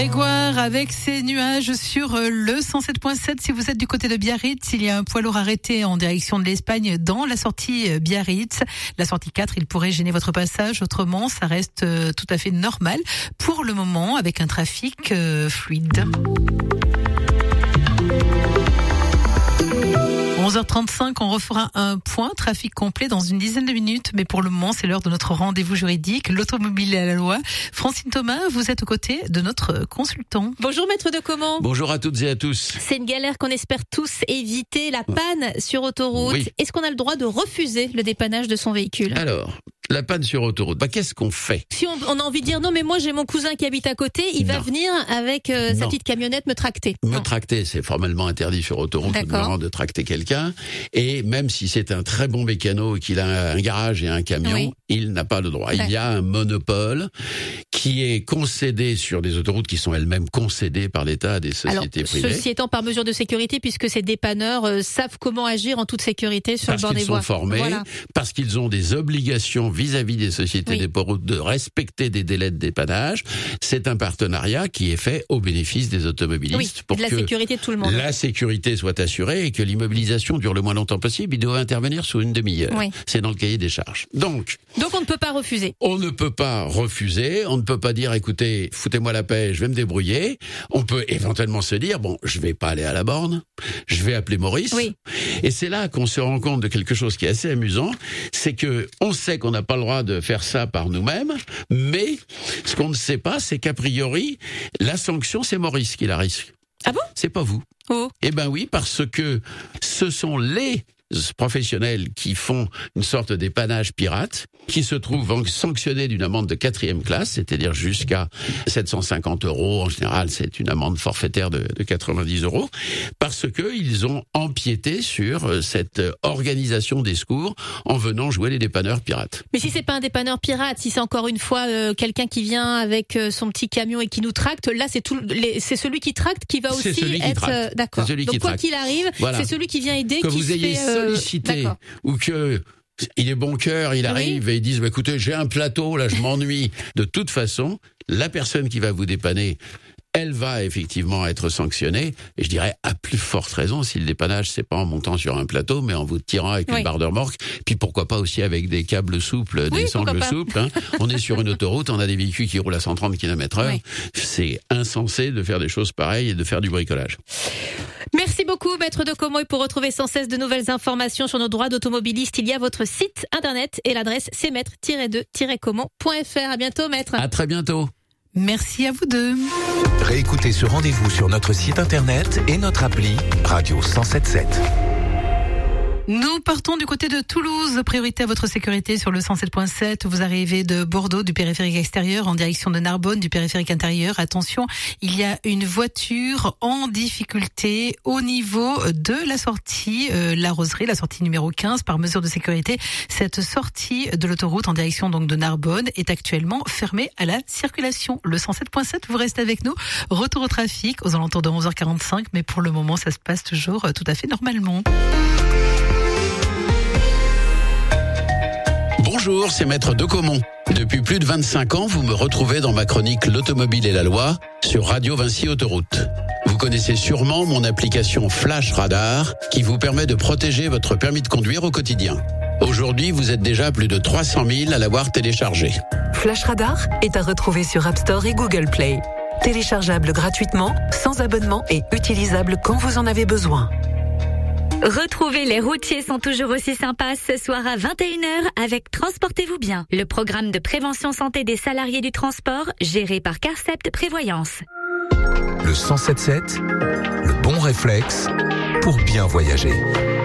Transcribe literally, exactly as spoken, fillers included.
Grégoire avec ces nuages sur le cent sept virgule sept. Si vous êtes du côté de Biarritz, il y a un poids lourd arrêté en direction de l'Espagne dans la sortie Biarritz. La sortie quatre, il pourrait gêner votre passage. Autrement, ça reste tout à fait normal pour le moment avec un trafic fluide. onze heures trente-cinq, on refera un point trafic complet dans une dizaine de minutes, mais pour le moment, c'est l'heure de notre rendez-vous juridique, l'automobile et la loi. Francine Thomas, vous êtes aux côtés de notre consultant. Bonjour maître de Comment. Bonjour à toutes et à tous. C'est une galère qu'on espère tous éviter, la panne sur autoroute. Oui. Est-ce qu'on a le droit de refuser le dépannage de son véhicule ? Alors, la panne sur autoroute, bah, qu'est-ce qu'on fait ? Si on, on a envie de dire non mais moi j'ai mon cousin qui habite à côté, il Non. va venir avec euh, sa Non. petite camionnette me tracter. Me Non. tracter, c'est formellement interdit sur autoroute D'accord. de tracter quelqu'un. Et même si c'est un très bon mécano et qu'il a un garage et un camion, Oui. il n'a pas le droit. D'accord. Il y a un monopole qui est concédé sur des autoroutes qui sont elles-mêmes concédées par l'État à des Alors, sociétés privées. ceci étant par mesure de sécurité, puisque ces dépanneurs euh, savent comment agir en toute sécurité sur Parce le bord qu'ils des sont voies. formés, Voilà. parce qu'ils ont des obligations vis-à-vis des sociétés Oui. des autoroutes de respecter des délais de dépannage. C'est un partenariat qui est fait au bénéfice des automobilistes Oui, pour de la que sécurité de tout le monde. la sécurité soit assurée et que l'immobilisation dure le moins longtemps possible. Il doit intervenir sous une demi-heure. Oui. C'est dans le cahier des charges. Donc, Donc on ne peut pas refuser. on ne peut pas refuser, on ne peut pas dire écoutez, foutez-moi la paix, je vais me débrouiller. On peut éventuellement se dire bon, je vais pas aller à la borne, je vais appeler Maurice. Oui. Et c'est là qu'on se rend compte de quelque chose qui est assez amusant, c'est que on sait qu'on n'a pas le droit de faire ça par nous-mêmes, mais ce qu'on ne sait pas, c'est qu'a priori, la sanction, c'est Maurice qui la risque. Ah bon ? C'est pas vous. Oh. Eh ben oui, parce que ce sont les professionnels qui font une sorte dépannage pirate, qui se trouvent sanctionnés d'une amende de quatrième classe, c'est-à-dire jusqu'à sept cent cinquante euros. En général, c'est une amende forfaitaire de, de quatre-vingt-dix euros, parce que ils ont empiété sur cette organisation des secours en venant jouer les dépanneurs pirates. Mais si c'est pas un dépanneur pirate, si c'est encore une fois euh, quelqu'un qui vient avec euh, son petit camion et qui nous tracte, là c'est tout, les, c'est celui qui tracte qui va C'est aussi celui qui être tracte. euh, d'accord. C'est celui Donc qui quoi tracte. qu'il arrive, Voilà. c'est celui qui vient aider, Que qui vous se ayez fait, euh, sollicité d'accord. ou que il est bon cœur, il arrive Oui. et ils disent bah, écoutez, j'ai un plateau, là je m'ennuie. De toute façon, la personne qui va vous dépanner, elle va effectivement être sanctionnée, et je dirais à plus forte raison si le dépannage c'est pas en montant sur un plateau, mais en vous tirant avec Oui. une barre de remorque, puis pourquoi pas aussi avec des câbles souples, des Oui, sangles pourquoi pas. souples. Hein. On est sur une autoroute, on a des véhicules qui roulent à cent trente kilomètres heure. Oui. C'est insensé de faire des choses pareilles et de faire du bricolage. Merci beaucoup, maître de Como. Et pour retrouver sans cesse de nouvelles informations sur nos droits d'automobiliste, il y a votre site internet et l'adresse c'est maître tiret deux tiret comment point f r. À bientôt, maître. À très bientôt. Merci à vous deux. Réécoutez ce rendez-vous sur notre site internet et notre appli Radio cent sept virgule sept. Nous partons du côté de Toulouse. Priorité à votre sécurité sur le cent sept virgule sept. Vous arrivez de Bordeaux, du périphérique extérieur, en direction de Narbonne, du périphérique intérieur. Attention, il y a une voiture en difficulté au niveau de la sortie euh, La Roseraie, la sortie numéro quinze. Par mesure de sécurité, cette sortie de l'autoroute en direction donc de Narbonne est actuellement fermée à la circulation. Le cent sept virgule sept, vous restez avec nous. Retour au trafic aux alentours de onze heures quarante-cinq, mais pour le moment, ça se passe toujours tout à fait normalement. Bonjour, c'est Maître de Caumont. Depuis plus de vingt-cinq ans, vous me retrouvez dans ma chronique L'automobile et la loi sur Radio Vinci Autoroute. Vous connaissez sûrement mon application Flash Radar qui vous permet de protéger votre permis de conduire au quotidien. Aujourd'hui, vous êtes déjà plus de trois cent mille à l'avoir téléchargé. Flash Radar est à retrouver sur App Store et Google Play. Téléchargeable gratuitement, sans abonnement et utilisable quand vous en avez besoin. Retrouvez Les routiers sont toujours aussi sympas ce soir à vingt et une heures avec Transportez-vous bien, le programme de prévention santé des salariés du transport géré par Carcept Prévoyance. Le cent sept virgule sept, le bon réflexe pour bien voyager.